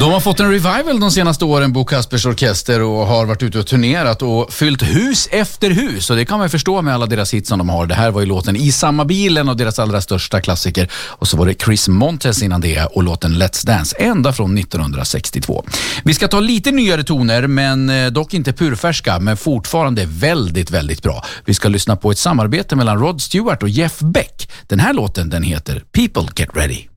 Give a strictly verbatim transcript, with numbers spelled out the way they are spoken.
De har fått en revival de senaste åren, Bo Kaspers Orkester, och har varit ute och turnerat och fyllt hus efter hus. Och det kan man förstå med alla deras hits som de har. Det här var ju låten I samma bilen och deras allra största klassiker. Och så var det Chris Montes innan det och låten Let's Dance, ända från nittonhundrasextiotvå. Vi ska ta lite nyare toner, men dock inte purfärska, men fortfarande väldigt, väldigt bra. Vi ska lyssna på ett samarbete mellan Rod Stewart och Jeff Beck. Den här låten, den heter People Get Ready.